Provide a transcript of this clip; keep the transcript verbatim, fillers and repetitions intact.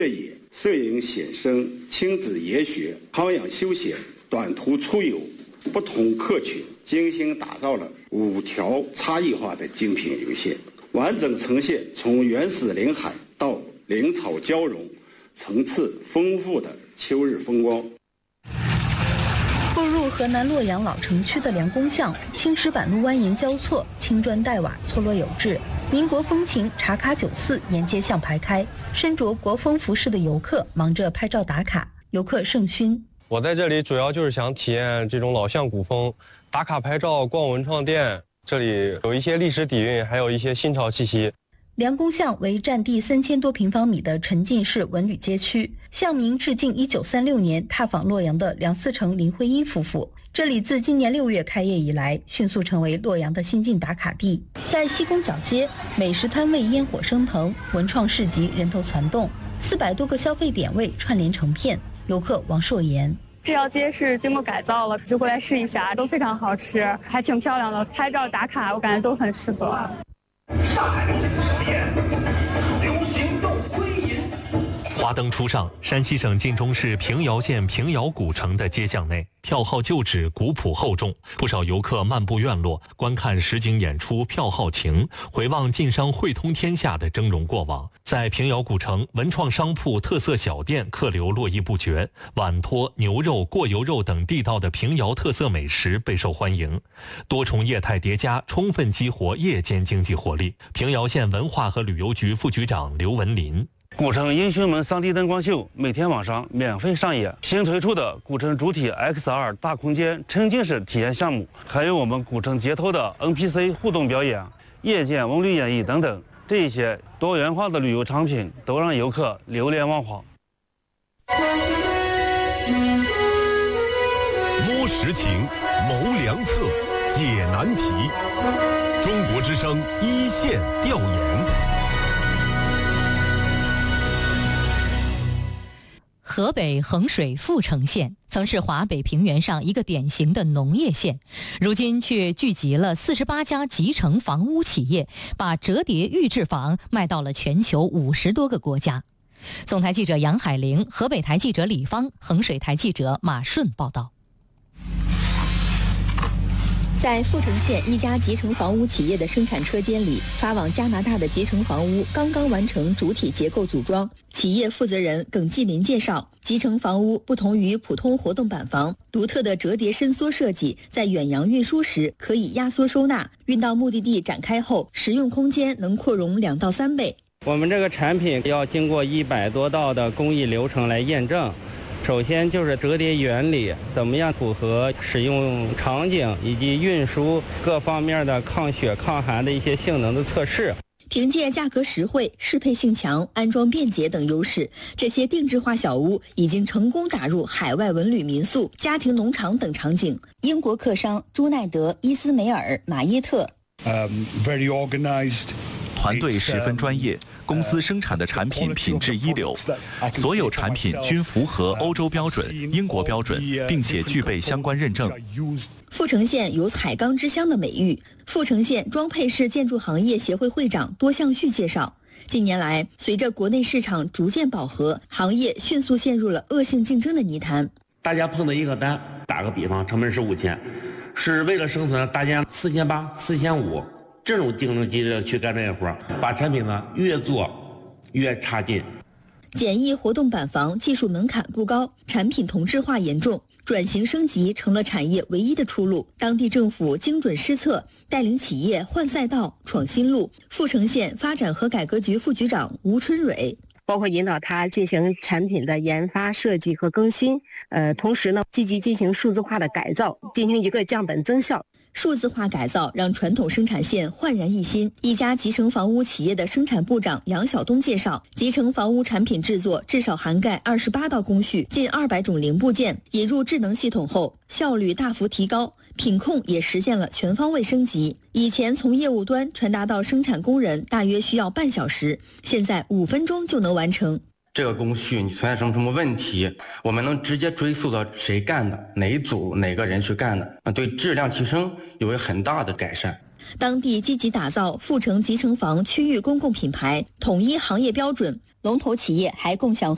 越野、摄影写生、亲子研学、康养休闲、短途出游，不同客群精心打造了五条差异化的精品路线，完整呈现从原始林海到林草交融、层次丰富的秋日风光。 步入河南洛阳老城区的梁公巷，青石板路蜿蜒交错，青砖黛瓦错落有致，民国风情茶卡酒肆沿街巷排开，身着国风服饰的游客忙着拍照打卡，游客甚熏。 我在这里主要就是想体验这种老巷古风，打卡拍照、逛文创店，这里有一些历史底蕴，还有一些新潮气息。 梁公巷为占地三千多平方米的沉浸式文旅街区，巷名致敬一九三六年踏访洛阳的梁思成、林徽因夫妇。这里自今年六月开业以来，迅速成为洛阳的新晋打卡地。在西宫小街，美食摊位烟火升腾，文创市集人头攒动，四百多个消费点位串联成片。游客王硕言。 这条街是经过改造了，就过来试一下，都非常好吃，还挺漂亮的，拍照打卡我感觉都很适合。 上海流行小店，流行又归隐。华灯初上，山西省晋中市平遥县平遥古城的街巷内，票号旧址，古朴厚重，不少游客漫步院落，观看实景演出，票号情，回望晋商汇通天下的峥嵘过往。在平遥古城，文创商铺、特色小店客流络绎不绝，碗托、牛肉、过油肉等地道的平遥特色美食备受欢迎。多重业态叠加，充分激活夜间经济活力。平遥县文化和旅游局副局长刘文林。 古城英雄门 三 D 灯光秀每天晚上免费上演，新推出的古城主体 X R 大空间沉浸式体验项目，还有我们古城街头的 N P C 互动表演、夜间文旅演绎等等，这些多元化的旅游产品都让游客流连忘返。 摸实情，谋良策，解难题。中国之声一线调研。 河北衡水阜城县曾是华北平原上一个典型的农业县，如今却聚集了四十八家集成房屋企业，把折叠预制房卖到了全球五十多个国家。总台记者杨海玲，河北台记者李芳，衡水台记者马顺报道。 在阜城县一家集成房屋企业的生产车间里，发往加拿大的集成房屋刚刚完成主体结构组装。企业负责人耿继林介绍，集成房屋不同于普通活动板房，独特的折叠伸缩设计，在远洋运输时可以压缩收纳，运到目的地展开后，实用空间能扩容两到三倍。 我们这个产品要经过一百多道的工艺流程来验证。首先就是折叠原理怎么样符合使用场景以及运输各方面的抗雪抗寒的一些性能的测试。 凭借价格实惠、适配性强、安装便捷等优势，这些定制化小屋已经成功打入海外文旅民宿、家庭农场等场景。英国客商朱奈德、伊斯梅尔、马耶特。 Um, very organized. 团队十分专业，公司生产的产品品质一流，所有产品均符合欧洲标准、英国标准，并且具备相关认证。 阜城县有彩钢之乡的美誉。阜城县装配式建筑行业协会会长多向旭介绍，近年来，随着国内市场逐渐饱和，行业迅速陷入了恶性竞争的泥潭。 大家碰到一个单，打个比方，成本是五千，是为了生存，大家四千八、四千五。这种竞争激烈去干这些活，把产品呢越做越差劲。 简易活动板房技术门槛不高，产品同质化严重，转型升级成了产业唯一的出路。当地政府精准施策，带领企业换赛道、闯新路。阜城县发展和改革局副局长吴春蕊。 包括引导他进行产品的研发、设计和更新，呃，同时呢，积极进行数字化的改造，进行一个降本增效。 数字化改造让传统生产线焕然一新。一家集成房屋企业的生产部长杨晓东介绍，集成房屋产品制作至少涵盖二十八道工序，近二百种零部件。引入智能系统后，效率大幅提高，品控也实现了全方位升级。以前从业务端传达到生产工人大约需要半小时，现在五分钟就能完成。 这个工序你存在什么什么问题，我们能直接追溯到谁干的，哪一组哪个人去干的，对质量提升有很大的改善。 当地积极打造阜城集成房区域公共品牌，统一行业标准，龙头企业还共享